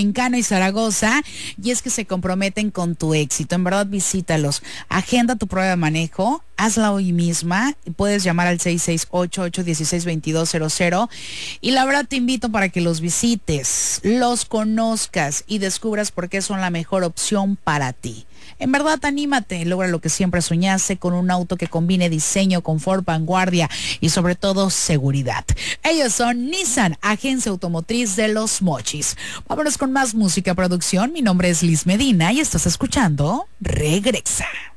en Cano y Zaragoza, y es que se comprometen con tu éxito. En verdad, visítalos. Agenda tu prueba de manejo, hazla hoy misma. Puedes llamar al 668-816-2200. Y la verdad te invito para que los visites, los conozcas y descubras por qué son la mejor opción para ti. En verdad, anímate, logra lo que siempre soñaste con un auto que combine diseño, confort, vanguardia y sobre todo seguridad. Ellos son Nissan, agencia automotriz de Los Mochis. Vámonos con más música, producción. Mi nombre es Liz Medina y estás escuchando Regresa.